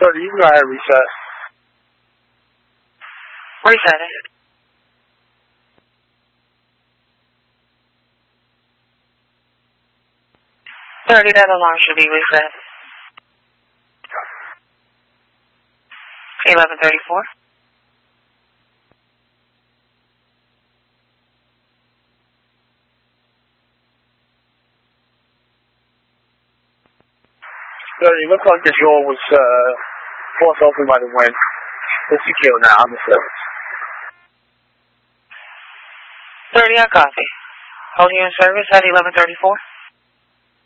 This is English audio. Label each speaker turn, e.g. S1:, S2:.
S1: 30, you can go ahead and reset.
S2: Reset it. 30, that alarm should be reset. 11:34.
S1: It looked like the door was forced open by the wind. It's secure now on the surface.
S2: 30, I copy. Holding you in service at 11:34.